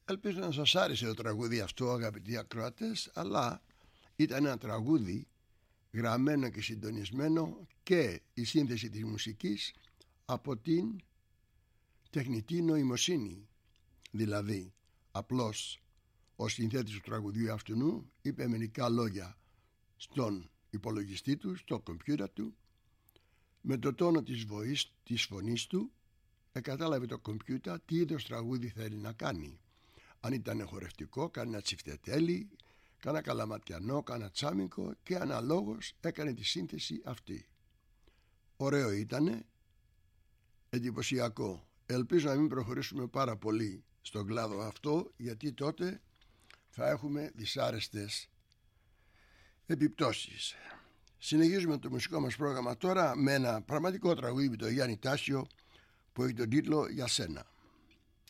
Ελπίζω να σας άρεσε το τραγούδι αυτό, αγαπητοί ακροατές, αλλά ήταν ένα τραγούδι γραμμένο και συντονισμένο και η σύνθεση της μουσικής από την τεχνητή νοημοσύνη. Δηλαδή, απλώς ο συνθέτης του τραγουδιού αυτού είπε μερικά λόγια στον υπολογιστή του, στο κομπιούτερ του, με το τόνο της φωνής του κατάλαβε το κομπιούτερ τι είδος τραγούδι θέλει να κάνει. Αν ήταν χορευτικό, κάνα τσιφτετέλι, κάνα καλαματιανό, κάνα τσάμικο, και αναλόγως έκανε τη σύνθεση αυτή. Ωραίο ήτανε, εντυπωσιακό. Ελπίζω να μην προχωρήσουμε πάρα πολύ στον κλάδο αυτό, γιατί τότε θα έχουμε δυσάρεστες επιπτώσεις. Συνεχίζουμε το μουσικό μας πρόγραμμα τώρα με ένα πραγματικό τραγούδι με τον Γιάννη Τάσιο που έχει τον τίτλο «Για σένα».